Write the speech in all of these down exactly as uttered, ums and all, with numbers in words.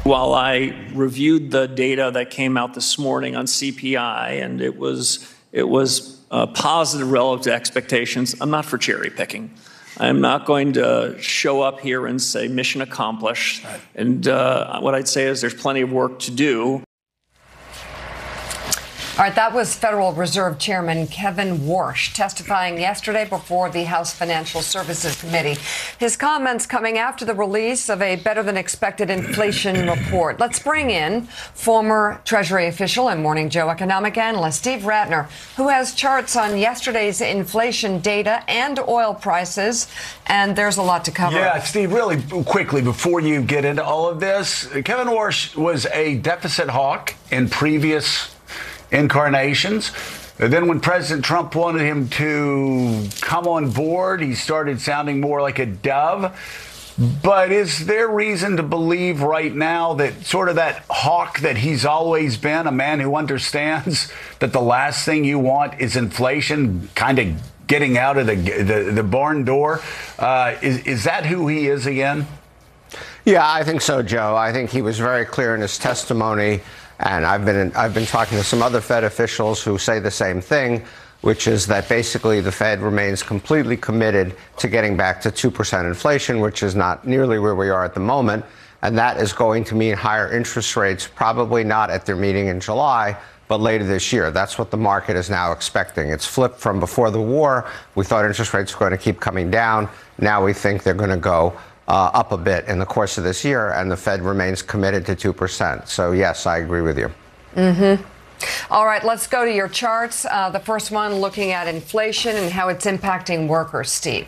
While I reviewed the data that came out this morning on C P I, and it was it was uh, positive relative to expectations, I'm not for cherry picking. I'm not going to show up here and say mission accomplished. And uh, what I'd say is there's plenty of work to do. All right, that was Federal Reserve Chairman Kevin Warsh testifying yesterday before the House Financial Services Committee. His comments coming after the release of a better-than-expected inflation report. Let's bring in former Treasury official and Morning Joe economic analyst Steve Ratner, who has charts on yesterday's inflation data and oil prices, and there's a lot to cover. Yeah, Steve, really quickly, before you get into all of this, Kevin Warsh was a deficit hawk in previous incarnations. And then when President Trump wanted him to come on board, he started sounding more like a dove. But is there reason to believe right now that sort of that hawk that he's always been, a man who understands that the last thing you want is inflation kind of getting out of the the, the barn door? Uh, is, is that who he is again? Yeah, I think so, Joe. I think he was very clear in his testimony. And I've been in, I've been talking to some other Fed officials who say the same thing, which is that basically the Fed remains completely committed to getting back to two percent inflation, which is not nearly where we are at the moment. And that is going to mean higher interest rates, probably not at their meeting in July, but later this year. That's what the market is now expecting. It's flipped from before the war. We thought interest rates were going to keep coming down. Now we think they're going to go Uh, up a bit in the course of this year, and the Fed remains committed to two percent. So, yes, I agree with you. Mm-hmm. All right, let's go to your charts. Uh, the first one looking at inflation and how it's impacting workers, Steve.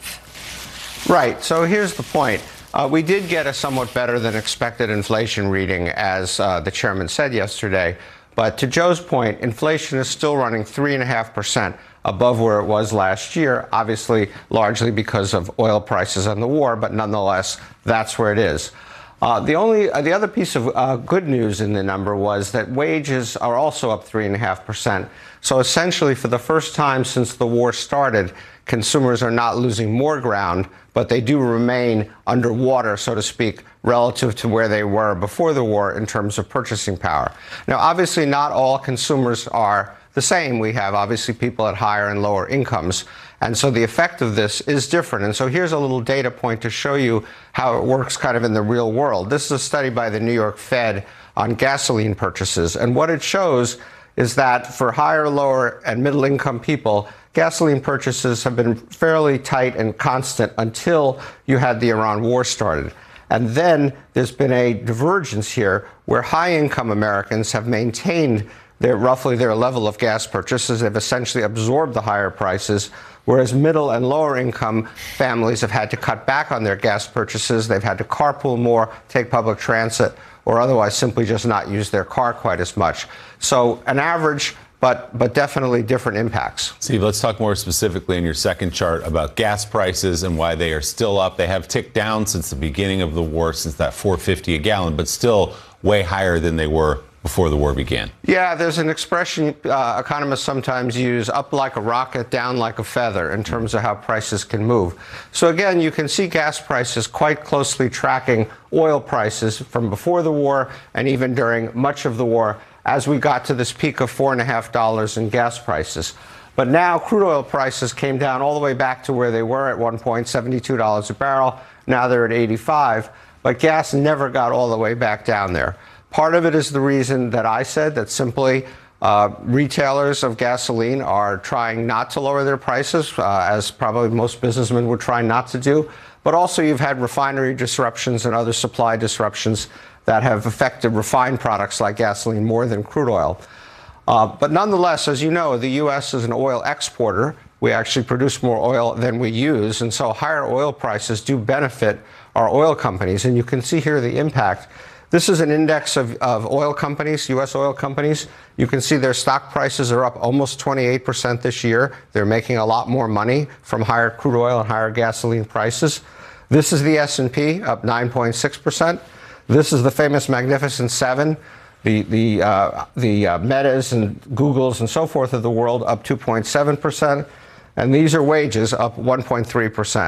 Right. So here's the point. Uh, we did get a somewhat better than expected inflation reading, as uh, the chairman said yesterday. But to Joe's point, inflation is still running three point five percent above where it was last year, obviously largely because of oil prices and the war, but nonetheless, that's where it is. Uh, the only, uh, the other piece of uh, good news in the number was that wages are also up three point five percent. So essentially, for the first time since the war started, consumers are not losing more ground, but they do remain underwater, so to speak, relative to where they were before the war in terms of purchasing power. Now, obviously, not all consumers are the same. We have obviously people at higher and lower incomes. And so the effect of this is different. And so here's a little data point to show you how it works kind of in the real world. This is a study by the New York Fed on gasoline purchases. And what it shows is that for higher, lower, and middle income people, gasoline purchases have been fairly tight and constant until you had the Iran war started. And then there's been a divergence here where high income Americans have maintained their roughly their level of gas purchases. They've essentially absorbed the higher prices, whereas middle and lower income families have had to cut back on their gas purchases. They've had to carpool more, take public transit, or otherwise simply just not use their car quite as much. So an average, but but definitely different impacts. Steve, let's talk more specifically in your second chart about gas prices and why they are still up. They have ticked down since the beginning of the war, since that four fifty a gallon, but still way higher than they were before the war began. Yeah, there's an expression uh, economists sometimes use, up like a rocket, down like a feather, in terms of how prices can move. So again, you can see gas prices quite closely tracking oil prices from before the war and even during much of the war as we got to this peak of four and a half dollars in gas prices. But now crude oil prices came down all the way back to where they were at one point, seventy-two dollars a barrel. Now they're at eighty-five, but gas never got all the way back down there. Part of it is the reason that I said, that simply uh, retailers of gasoline are trying not to lower their prices, uh, as probably most businessmen would try not to do. But also you've had refinery disruptions and other supply disruptions that have affected refined products like gasoline more than crude oil. Uh, but nonetheless, as you know, the U S is an oil exporter. We actually produce more oil than we use. And so higher oil prices do benefit our oil companies. And you can see here the impact. This is an index of, of oil companies, U S oil companies. You can see their stock prices are up almost twenty-eight percent this year. They're making a lot more money from higher crude oil and higher gasoline prices. This is the S and P, up nine point six percent. This is the famous Magnificent Seven, the, the, uh, the uh, Metas and Googles and so forth of the world, up two point seven percent. And these are wages, up one point three percent.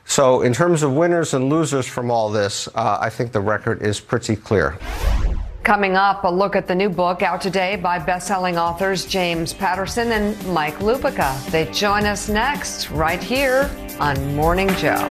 So in terms of winners and losers from all this, uh, I think the record is pretty clear. Coming up, a look at the new book out today by best-selling authors James Patterson and Mike Lupica. They join us next, right here on Morning Joe.